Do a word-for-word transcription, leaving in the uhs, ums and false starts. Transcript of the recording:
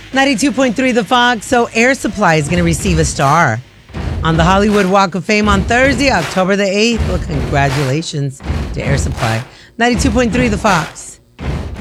ninety-two point three The Fox. So Air Supply is going to receive a star on the Hollywood Walk of Fame on Thursday, October the eighth. Well, congratulations to Air Supply. ninety-two point three The Fox.